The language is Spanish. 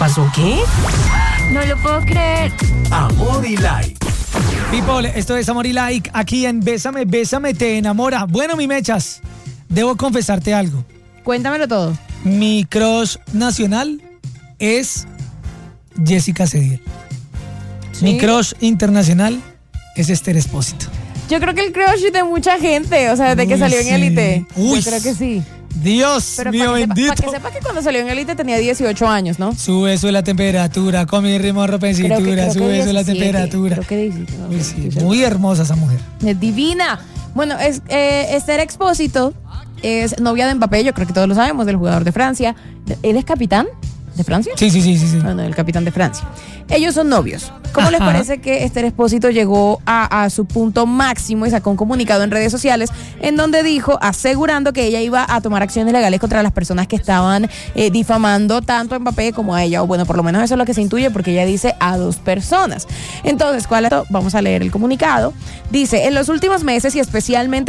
¿Pasó qué? No lo puedo creer. Amor y Like. People, esto es Amor y Like, aquí en Bésame, Bésame, te enamora. Bueno, mi mechas, debo confesarte algo. Cuéntamelo todo. Mi crush nacional es Jessica Cediel. ¿Sí? Mi crush internacional es Esther Expósito. Yo creo que el crush de mucha gente, o sea, desde que Uy, salió en sí. Élite. Uy. Yo creo que sí. Dios Pero mío bendito. para que sepa que cuando salió en Élite tenía 18 años, ¿no? Sube la temperatura, con mi ritmo ropa en Creo que cintura, sube la 17, temperatura. Creo que 17, no, Uy, sí, estoy muy hermosa esa mujer. Es divina. Bueno, Esther Expósito es novia de Mbappé, yo creo que todos lo sabemos, del jugador de Francia. ¿Él es capitán de Francia? Sí. Bueno, el capitán de Francia. Ellos son novios. ¿Cómo les parece que Esther Expósito llegó a su punto máximo y sacó un comunicado en redes sociales en donde dijo, asegurando que ella iba a tomar acciones legales contra las personas que estaban difamando tanto a Mbappé como a ella, o bueno, por lo menos eso es lo que se intuye porque ella dice a 2 personas. Entonces, vamos a leer el comunicado. Dice, en los últimos meses y especialmente